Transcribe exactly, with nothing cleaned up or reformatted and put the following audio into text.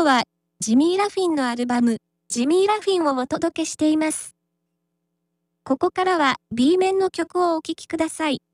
日は、ジミー・ラフィンのアルバム、ジミー・ラフィンをお届けしています。ここからは B 面の曲をお聴きください。